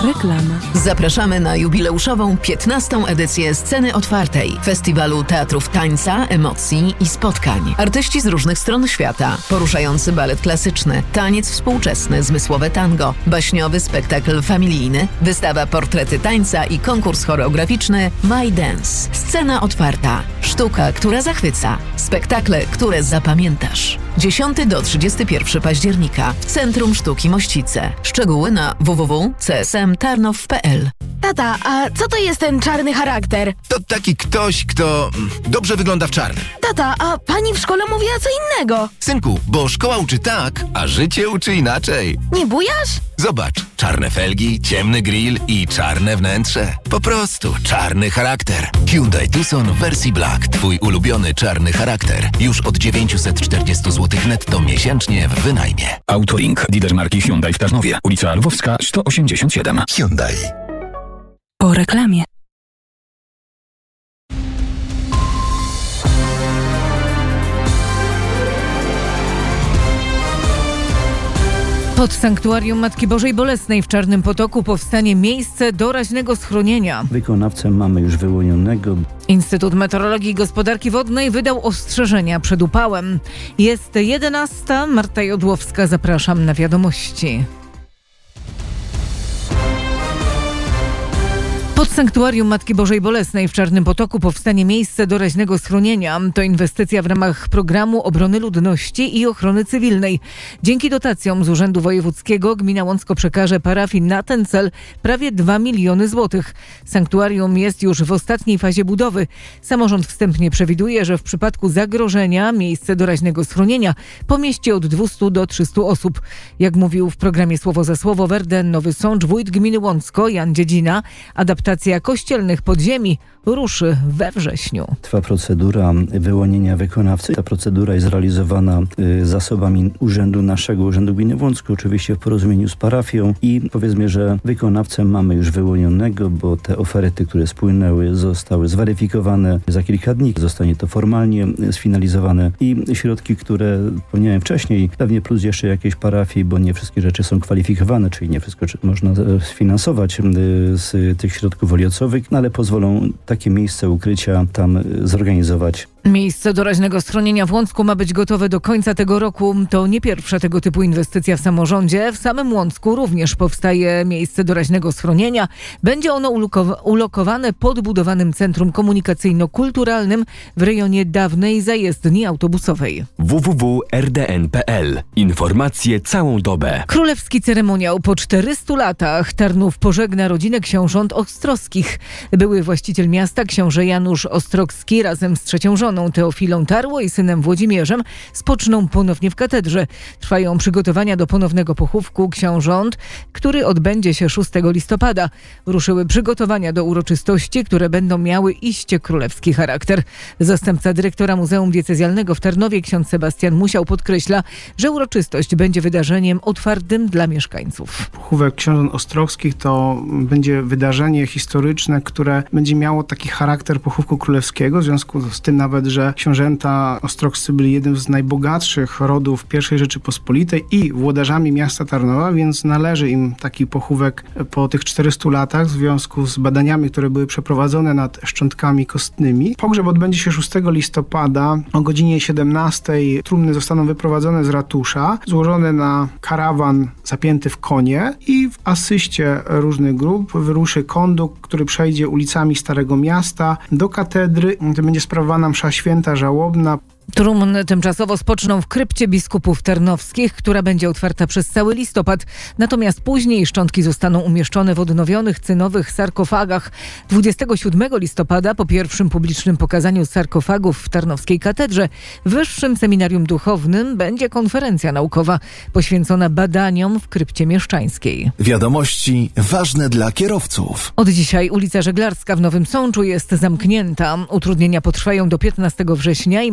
Reklama. Zapraszamy na jubileuszową 15. edycję Sceny Otwartej, Festiwalu Teatrów Tańca, Emocji i Spotkań. Artyści z różnych stron świata, poruszający balet klasyczny, taniec współczesny, zmysłowe tango, baśniowy spektakl familijny, wystawa Portrety tańca i konkurs choreograficzny My Dance. Scena otwarta. Sztuka, która zachwyca. Spektakle, które zapamiętasz. 10 do 31 października. Centrum Sztuki Mościce. Szczegóły na www.csmtarnow.pl. Tata, a co to jest ten czarny charakter? To taki ktoś, kto dobrze wygląda w czarnym. Tata, a pani w szkole mówiła co innego. Synku, bo szkoła uczy tak, a życie uczy inaczej. Nie bujasz? Zobacz, czarne felgi, ciemny grill i czarne wnętrze. Po prostu czarny charakter. Hyundai Tucson w wersji Black. Twój ulubiony czarny charakter. Już od 940 zł netto miesięcznie w wynajmie. Autolink, dealer marki Hyundai w Tarnowie. Ulica Lwowska 187. Hyundai. Po reklamie. Pod sanktuarium Matki Bożej Bolesnej w Czarnym Potoku powstanie miejsce doraźnego schronienia. Wykonawcę mamy już wyłonionego. Instytut Meteorologii i Gospodarki Wodnej wydał ostrzeżenia przed upałem. Jest 11. Marta Jodłowska. Zapraszam na wiadomości. Pod sanktuarium Matki Bożej Bolesnej w Czarnym Potoku powstanie miejsce doraźnego schronienia. To inwestycja w ramach programu obrony ludności i ochrony cywilnej. Dzięki dotacjom z Urzędu Wojewódzkiego gmina Łącko przekaże parafii na ten cel prawie 2 miliony złotych. Sanktuarium jest już w ostatniej fazie budowy. Samorząd wstępnie przewiduje, że w przypadku zagrożenia miejsce doraźnego schronienia pomieści od 200 do 300 osób. Jak mówił w programie Słowo za Słowo Werden Nowy Sącz wójt gminy Łącko Jan Dziedzina, adaptacja kościelnych podziemi ruszy we wrześniu. Trwa procedura wyłonienia wykonawcy. Ta procedura jest realizowana zasobami naszego Urzędu Gminy Łącko, oczywiście w porozumieniu z parafią i powiedzmy, że wykonawcę mamy już wyłonionego, bo te oferty, które spłynęły, zostały zweryfikowane. Za kilka dni zostanie to formalnie sfinalizowane i środki, które wspomniałem wcześniej, pewnie plus jeszcze jakieś parafii, bo nie wszystkie rzeczy są kwalifikowane, czyli nie wszystko można sfinansować z tych środków olicowych, ale pozwolą takie miejsce ukrycia tam zorganizować. Miejsce doraźnego schronienia w Łącku ma być gotowe do końca tego roku. To nie pierwsza tego typu inwestycja w samorządzie. W samym Łącku również powstaje miejsce doraźnego schronienia. Będzie ono ulokowane pod budowanym centrum komunikacyjno-kulturalnym w rejonie dawnej zajezdni autobusowej. www.rdn.pl. Informacje całą dobę. Królewski ceremoniał. Po 400 latach Tarnów pożegna rodzinę książąt Ostrowskich. Były właściciel miasta, książę Janusz Ostrowski razem z trzecią żoną Teofilą Tarło i synem Włodzimierzem spoczną ponownie w katedrze. Trwają przygotowania do ponownego pochówku książąt, który odbędzie się 6 listopada. Ruszyły przygotowania do uroczystości, które będą miały iście królewski charakter. Zastępca dyrektora Muzeum Diecezjalnego w Tarnowie, ksiądz Sebastian Musiał, podkreśla, że uroczystość będzie wydarzeniem otwartym dla mieszkańców. Pochówek książąt Ostrowskich to będzie wydarzenie historyczne, które będzie miało taki charakter pochówku królewskiego, w związku z tym nawet, że książęta ostrowscy byli jednym z najbogatszych rodów I Rzeczypospolitej i włodarzami miasta Tarnowa, więc należy im taki pochówek po tych 400 latach w związku z badaniami, które były przeprowadzone nad szczątkami kostnymi. Pogrzeb odbędzie się 6 listopada o godzinie 17. Trumny zostaną wyprowadzone z ratusza, złożone na karawan zapięty w konie i w asyście różnych grup wyruszy kondukt, który przejdzie ulicami Starego Miasta do katedry. To będzie sprawowana msza święta żałobna. Trumny tymczasowo spoczną w krypcie biskupów tarnowskich, która będzie otwarta przez cały listopad. Natomiast później szczątki zostaną umieszczone w odnowionych cynowych sarkofagach. 27 listopada po pierwszym publicznym pokazaniu sarkofagów w Tarnowskiej Katedrze w Wyższym Seminarium Duchownym będzie konferencja naukowa poświęcona badaniom w krypcie mieszczańskiej. Wiadomości ważne dla kierowców. Od dzisiaj ulica Żeglarska w Nowym Sączu jest zamknięta. Utrudnienia potrwają do 15 września i mają związek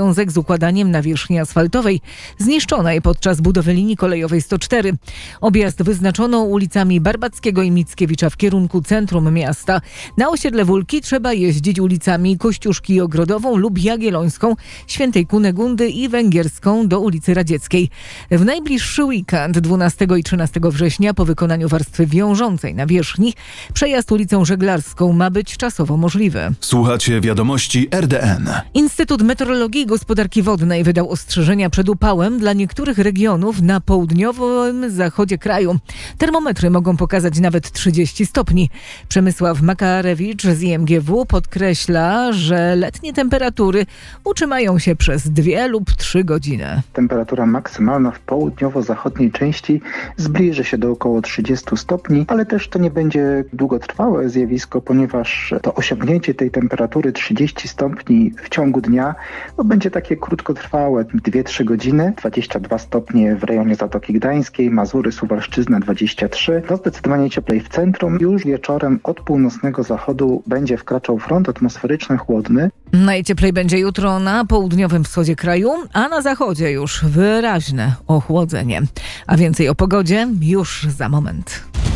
związek z układaniem nawierzchni asfaltowej zniszczonej podczas budowy linii kolejowej 104. Objazd wyznaczono ulicami Barbackiego i Mickiewicza w kierunku centrum miasta. Na osiedle Wólki trzeba jeździć ulicami Kościuszki i Ogrodową lub Jagiellońską, Świętej Kunegundy i Węgierską do ulicy Radzieckiej. W najbliższy weekend 12 i 13 września po wykonaniu warstwy wiążącej nawierzchni przejazd ulicą Żeglarską ma być czasowo możliwy. Słuchacie wiadomości RDN. Instytut Meteorologii i Gospodarki Wodnej wydał ostrzeżenia przed upałem dla niektórych regionów na południowym zachodzie kraju. Termometry mogą pokazać nawet 30 stopni. Przemysław Makarewicz z IMGW podkreśla, że letnie temperatury utrzymają się przez 2 lub 3 godziny. Temperatura maksymalna w południowo-zachodniej części zbliży się do około 30 stopni, ale też to nie będzie długotrwałe zjawisko, ponieważ to osiągnięcie tej temperatury 30 stopni w ciągu dnia będzie takie krótkotrwałe, 2-3 godziny, 22 stopnie w rejonie Zatoki Gdańskiej, Mazury, Suwalszczyzna 23. No zdecydowanie cieplej w centrum. Już wieczorem od północnego zachodu będzie wkraczał front atmosferyczny chłodny. Najcieplej będzie jutro na południowym wschodzie kraju, a na zachodzie już wyraźne ochłodzenie. A więcej o pogodzie już za moment.